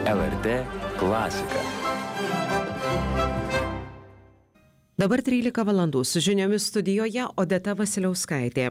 LRT klasika. Dabar 13 valandų su žiniomis studijoje Odeta Vasiliauskaitė.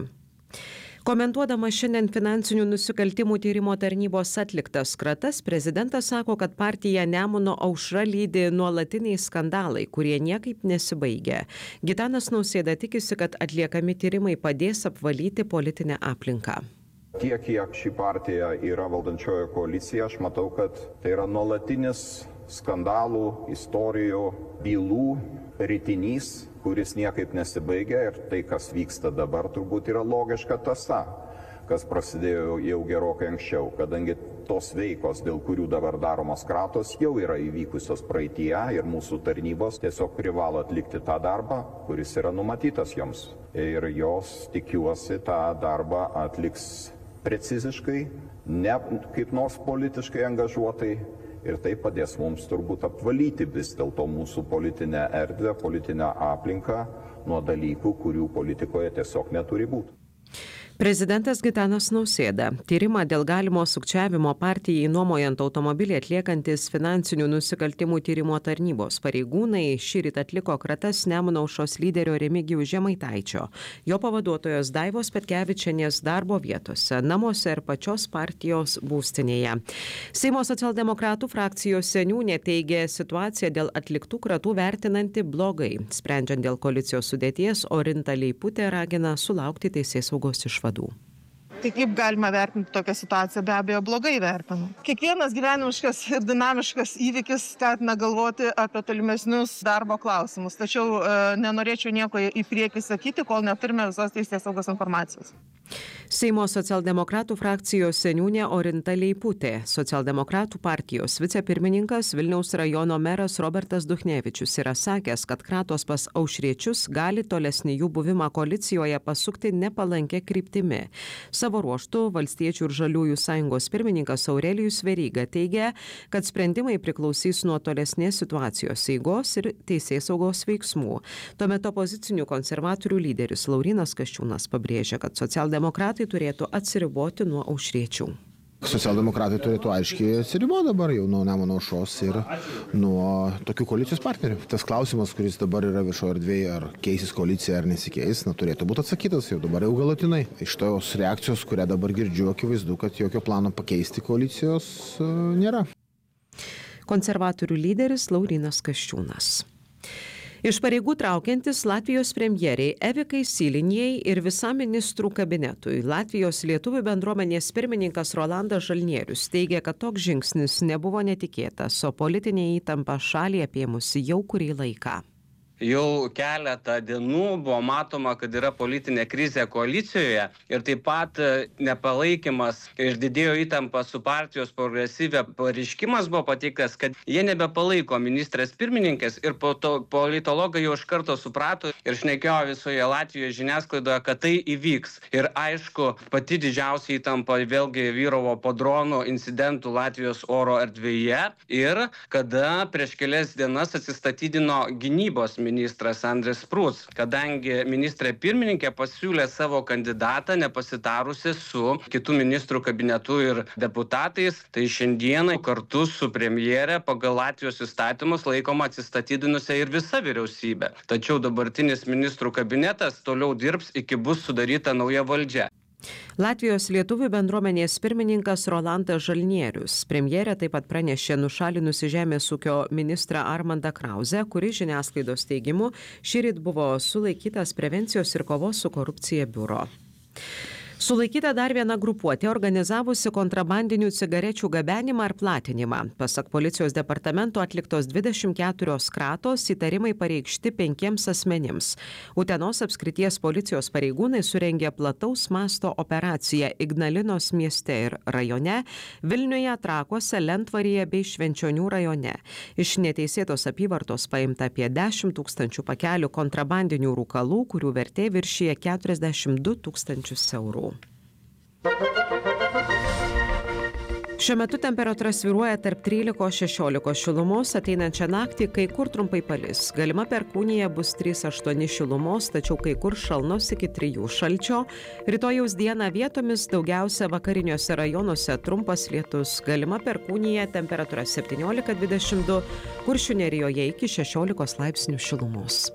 Komentuodama šiandien finansinių nusikaltimų tyrimo tarnybos atliktas kratas, prezidentas sako, kad partiją Nemuno aušra lydi nuolatiniai skandalai, kurie niekaip nesibaigia. Gitanas Nausėda tikisi, kad atliekami tyrimai padės apvalyti politinę aplinką. Tiek, kiek ši partija yra valdančiojo koalicija, aš matau, kad tai yra nuolatinis skandalų, istorijų, bylų ritinys, kuris niekaip nesibaigia, ir tai, kas vyksta dabar, turbūt yra logiška tąsa, kas prasidėjo jau gerokai anksčiau, kadangi tos veikos, dėl kurių dabar daromos kratos, jau yra įvykusios praeitie ir mūsų tarnybos tiesiog privalo atlikti tą darbą, kuris yra numatytas joms. Ir jos, tikiuosi, tą darbą atliks preciziškai, ne kaip nors politiškai angažuotai. Ir tai padės mums turbūt apvalyti vis dėlto mūsų politinę erdvę, politinę aplinką nuo dalykų, kurių politikoje tiesiog neturi būti. Prezidentas Gitanas Nausėda tyrimą dėl galimo sukčiavimo partijai nuomojant automobilį atliekantis finansinių nusikaltimų tyrimo tarnybos pareigūnai šįryt atliko kratas Nemuno aušros lyderio Remigijaus Žemaitaičio, jo pavaduotojos Daivos Petkevičienės darbo vietose, namuose ir pačios partijos būstinėje. Seimo socialdemokratų frakcijos seniūnė teigė situaciją dėl atliktų kratų vertinanti blogai. Sprendžiant dėl koalicijos sudėties, Orinta Leiputė ragina sulaukti teisėsaugos išvadų. Tai kaip galima vertinti tokią situaciją? Be abejo, blogai vertinu. Kiekvienas gyvenimiškas ir dinamiškas įvykis skatina galvoti apie tolimesnius darbo klausimus. Tačiau nenorėčiau nieko į priekį sakyti, kol neturime visos teisėsaugos informacijos. Seimo socialdemokratų frakcijos seniūnė Orinta Leiputė, socialdemokratų partijos vicepirmininkas Vilniaus rajono meras Robertas Duchnevičius yra sakęs, kad kratos pas aušriečius gali tolesnį jų buvimą koalicijoje pasukti nepalankę kryptimi. Savo ruožtu Valstiečių ir Žaliųjų sąjungos pirmininkas Aurelijus Veryga teigia, kad sprendimai priklausys nuo tolesnės situacijos eigos ir teisėsaugos veiksmų. Tuomet opozicinių konservatorių lyderis Laurynas Kasčiūnas pabrėžia, kad socialdemokratai turėtų atsiriboti nuo aušriečių. Socialdemokratai turėtų aiškiai atsiriboti dabar jau nuo Nemuno aušros ir nuo tokių koalicijos partnerių. Tas klausimas, kuris dabar yra viešoje erdvėje, ar keisis koalicija ar nesikeis, turėtų būti atsakytas jau dabar jau galutinai. Iš tos reakcijos, kurią dabar girdžiu, akivaizdu, kad jokio plano pakeisti koalicijos nėra. Konservatorių lyderis Laurynas Kasčiūnas. Iš pareigų traukiantis Latvijos premjeriai Evikai Silinijai ir visam ministrų kabinetui Latvijos lietuvių bendruomenės pirmininkas Rolandas Žalnierius teigia, kad toks žingsnis nebuvo netikėtas, o politinė įtampa šalį apėmusi jau kurį laiką. Jau keletą dienų buvo matoma, kad yra politinė krizė koalicijoje ir taip pat nepalaikymas ir didėjo įtampa su partijos progresyvia pareiškimas buvo pateiktas, kad jie nebepalaiko ministrės pirmininkės ir po to politologai jau iš karto suprato ir šnekėjo visoje Latvijoje žiniasklaidoje, kad tai įvyks. Ir aišku, pati didžiausia įtampa vėlgi vyravo po dronų incidentų Latvijos oro erdvėje ir kada prieš kelias dienas atsistatydino gynybos ministras Andris Prūs, kadangi ministrė pirmininkė pasiūlė savo kandidatą nepasitarusi su kitų ministrų kabinetu ir deputatais, tai šiandieną kartu su premjere pagal Latvijos įstatymus laikoma atsistatydinusia ir visa vyriausybė. Tačiau dabartinis ministrų kabinetas toliau dirbs, iki bus sudaryta nauja valdžia. Latvijos lietuvių bendruomenės pirmininkas Rolandas Žalnierius. Premjerė taip pat pranešė nušalinusi žemės ūkio ministrą Armandą Krauzę, kuris žiniasklaidos teigimu šįryt buvo sulaikytas prevencijos ir kovos su korupcija biuro. Sulaikyta dar viena grupuotė organizavusi kontrabandinių cigarečių gabenimą ir platinimą. Pasak policijos departamento atliktos 24 kratos, įtarimai pareikšti 5 asmenims. Utenos apskrities policijos pareigūnai surengė plataus masto operaciją Ignalinos mieste ir rajone, Vilniuje, Trakuose, Lentvaryje bei Švenčionių rajone. Iš neteisėtos apyvartos paimta apie 10 000 pakelių kontrabandinių rūkalų, kurių vertė viršyje 42 000 eurų. Šiuo metu temperatūra svyruoja tarp 13-16 šilumos, ateinančią naktį kai kur trumpai palis. Galima perkūnija bus 3-8 šilumos, tačiau kai kur šalnos iki 3 šalčio. Rytojaus dieną vietomis daugiausia vakariniuose rajonuose trumpas lietus. Galima perkūnija, temperatūra 17-22, Kuršių Nerijoje iki 16 laipsnių šilumos.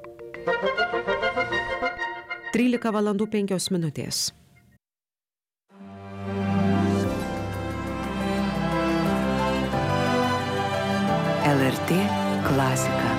13:05. LRT klasika.